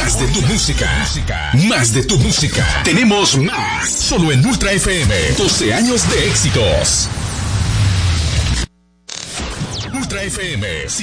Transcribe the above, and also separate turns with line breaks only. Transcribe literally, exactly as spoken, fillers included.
Más de tu música. Más de tu música. Tenemos más. Solo en Ultra F M. doce años de éxitos. Ultra F M.